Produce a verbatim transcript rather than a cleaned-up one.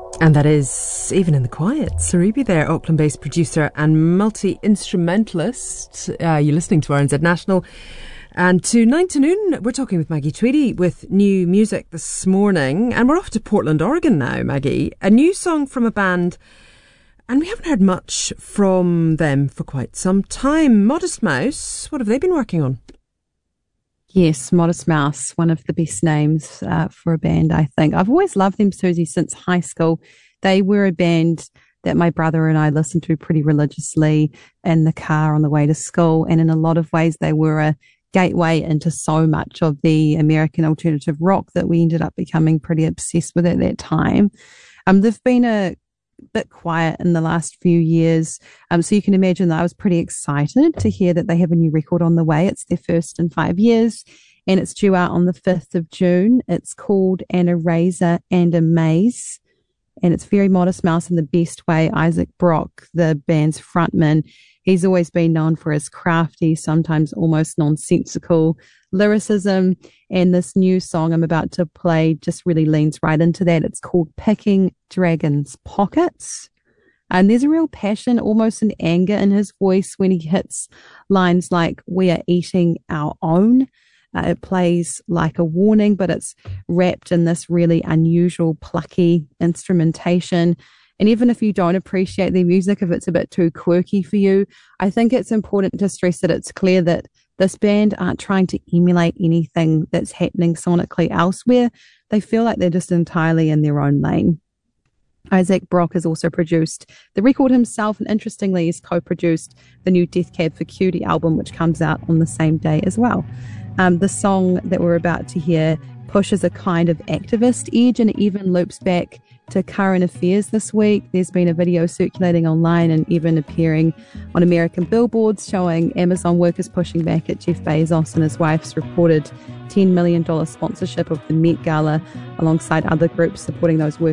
And that is Even in the Quiet. Saribi there, Auckland-based producer and multi-instrumentalist. Uh, you're listening to R N Z National. And to nine to noon, we're talking with Maggie Tweedy with new music this morning. And we're off to Portland, Oregon now, Maggie. A new song from a band, and we haven't heard much from them for quite some time. Modest Mouse, what have they been working on? Yes, Modest Mouse, one of the best names uh, for a band, I think. I've always loved them, Susie, since high school. They were a band that my brother and I listened to pretty religiously in the car on the way to school. And in a lot of ways, they were a gateway into so much of the American alternative rock that we ended up becoming pretty obsessed with at that time. Um, they've been a bit quiet in the last few years. Um, so you can imagine that I was pretty excited to hear that they have a new record on the way. It's their first in five years and it's due out on the fifth of June. It's called An Eraser and a Maze, and it's very Modest Mouse in the best way. Isaac Brock, the band's frontman, he's always been known for his crafty, sometimes almost nonsensical lyricism. And this new song I'm about to play just really leans right into that. It's called Picking Dragons' Pockets. And there's a real passion, almost an anger in his voice when he hits lines like, "We are eating our own." Uh, it plays like a warning, but it's wrapped in this really unusual, plucky instrumentation. And even if you don't appreciate their music, if it's a bit too quirky for you, I think it's important to stress that it's clear that this band aren't trying to emulate anything that's happening sonically elsewhere. They feel like they're just entirely in their own lane. Isaac Brock has also produced the record himself, and interestingly, he's co-produced the new Death Cab for Cutie album, which comes out on the same day as well. Um, the song that we're about to hear pushes a kind of activist edge, and it even loops back to current affairs this week. There's been a video circulating online and even appearing on American billboards showing Amazon workers pushing back at Jeff Bezos and his wife's reported ten million dollars sponsorship of the Met Gala, alongside other groups supporting those workers.